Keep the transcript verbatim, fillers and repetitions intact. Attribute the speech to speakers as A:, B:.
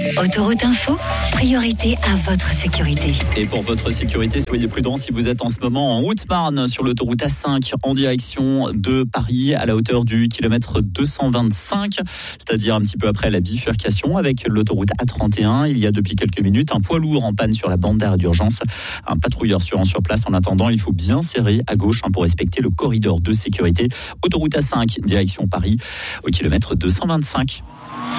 A: Autoroute Info, priorité à votre sécurité.
B: Et pour votre sécurité, soyez prudents si vous êtes en ce moment en Haute-Marne sur l'autoroute A cinq en direction de Paris à la hauteur du kilomètre deux cent vingt-cinq, c'est-à-dire un petit peu après la bifurcation avec l'autoroute A trente et un. Il y a depuis quelques minutes un poids lourd en panne sur la bande d'arrêt d'urgence. Un patrouilleur se rend sur place. En attendant, il faut bien serrer à gauche hein, pour respecter le corridor de sécurité. Autoroute A cinq, direction Paris, au kilomètre deux cent vingt-cinq.